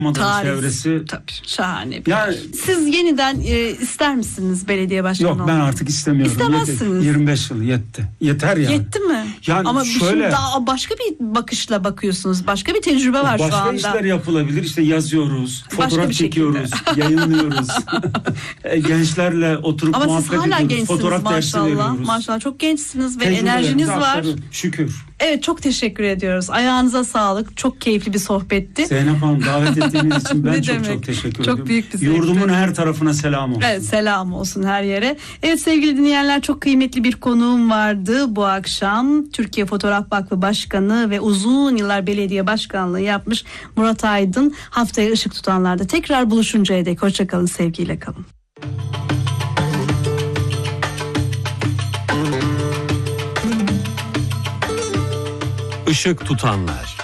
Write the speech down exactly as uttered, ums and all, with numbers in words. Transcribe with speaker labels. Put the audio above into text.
Speaker 1: Tarih,
Speaker 2: çevresi.
Speaker 1: Tabii şahane bir
Speaker 2: Yani,
Speaker 1: yer. Siz yeniden e, ister misiniz belediye başkanı
Speaker 2: yok ben
Speaker 1: olmayı?
Speaker 2: artık istemiyorum.
Speaker 1: İstemezsiniz.
Speaker 2: yirmi beş yıl yetti. Yeter yani.
Speaker 1: Yetti mi?
Speaker 2: Yani
Speaker 1: ama
Speaker 2: şöyle,
Speaker 1: şimdi daha başka bir bakışla bakıyorsunuz. Başka bir tecrübe var şu anda.
Speaker 2: başka işler yapılabilir. İşte yazıyoruz,
Speaker 1: Başka
Speaker 2: fotoğraf
Speaker 1: bir
Speaker 2: çekiyoruz, yayınlıyoruz. Gençlerle oturup
Speaker 1: Ama
Speaker 2: muhabbet
Speaker 1: siz hala
Speaker 2: ediyoruz.
Speaker 1: gençsiniz
Speaker 2: Fotoğraf dersi
Speaker 1: maşallah.
Speaker 2: veriyoruz.
Speaker 1: Maşallah çok gençsiniz ve
Speaker 2: Tecrübelerimizi
Speaker 1: enerjiniz var.
Speaker 2: aktarıyoruz. Şükür.
Speaker 1: Evet, çok teşekkür ediyoruz. Ayağınıza sağlık. Çok keyifli bir sohbetti.
Speaker 2: Zeynep Hanım, davet ettiğiniz için ben
Speaker 1: Ne
Speaker 2: çok
Speaker 1: demek?
Speaker 2: çok teşekkür
Speaker 1: Çok
Speaker 2: ediyorum.
Speaker 1: büyük bir zevkti.
Speaker 2: Yurdumun her tarafına selam olsun.
Speaker 1: Evet, selam olsun her yere. Evet sevgili dinleyenler, çok kıymetli bir konuğum vardı bu akşam. Türkiye Fotoğraf Vakfı Başkanı ve uzun yıllar belediye başkanlığı yapmış Murat Aydın. Haftaya ışık tutanlarda tekrar buluşuncaya dek hoşçakalın, sevgiyle kalın.
Speaker 3: Işık tutanlar.